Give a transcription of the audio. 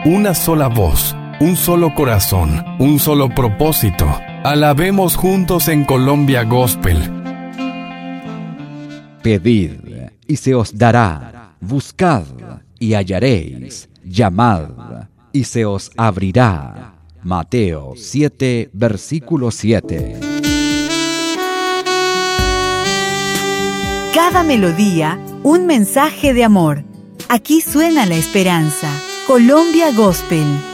una sola voz, un solo corazón, un solo propósito. Alabemos juntos en Colombia Gospel. Pedid y se os dará, buscad y hallaréis, llamad y se os abrirá. Mateo 7, versículo 7. Cada melodía, un mensaje de amor. Aquí suena la esperanza. Colombia Gospel.